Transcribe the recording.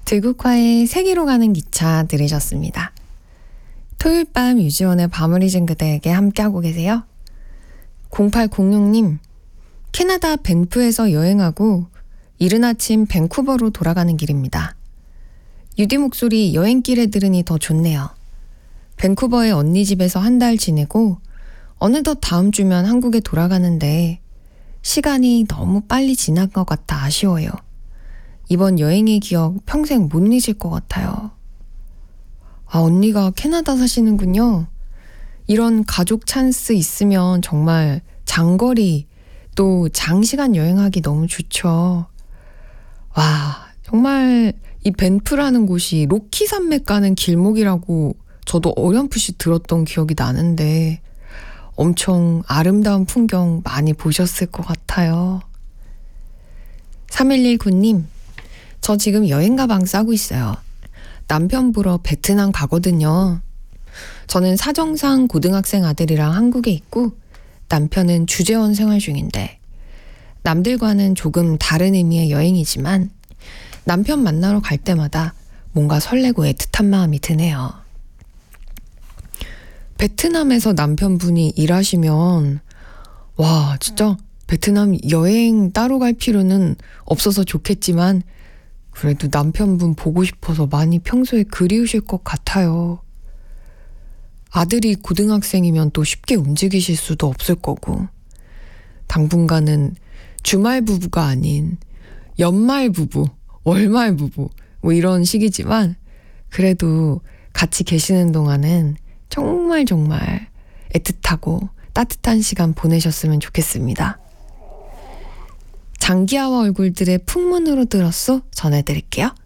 들국화의 세계로 가는 기차 들으셨습니다. 토요일 밤 유지원의 밤을 잊은 그대에게 함께하고 계세요. 0806님, 캐나다 밴프에서 여행하고 이른 아침 밴쿠버로 돌아가는 길입니다. 유디 목소리 여행길에 들으니 더 좋네요. 밴쿠버의 언니 집에서 한 달 지내고 어느덧 다음 주면 한국에 돌아가는데 시간이 너무 빨리 지난 것 같아 아쉬워요. 이번 여행의 기억 평생 못 잊을 것 같아요. 아, 언니가 캐나다 사시는군요. 이런 가족 찬스 있으면 정말 장거리 또 장시간 여행하기 너무 좋죠. 와, 정말 이 밴프라는 곳이 로키 산맥 가는 길목이라고 저도 어렴풋이 들었던 기억이 나는데 엄청 아름다운 풍경 많이 보셨을 것 같아요. 3119님, 저 지금 여행 가방 싸고 있어요. 남편 보러 베트남 가거든요. 저는 사정상 고등학생 아들이랑 한국에 있고 남편은 주재원 생활 중인데 남들과는 조금 다른 의미의 여행이지만 남편 만나러 갈 때마다 뭔가 설레고 애틋한 마음이 드네요. 베트남에서 남편분이 일하시면 와, 진짜 베트남 여행 따로 갈 필요는 없어서 좋겠지만 그래도 남편분 보고 싶어서 많이 평소에 그리우실 것 같아요. 아들이 고등학생이면 또 쉽게 움직이실 수도 없을 거고 당분간은 주말 부부가 아닌 연말 부부, 월말 부부 뭐 이런 시기지만 그래도 같이 계시는 동안은 정말 애틋하고 따뜻한 시간 보내셨으면 좋겠습니다. 장기하와 얼굴들의 풍문으로 들었소 전해드릴게요.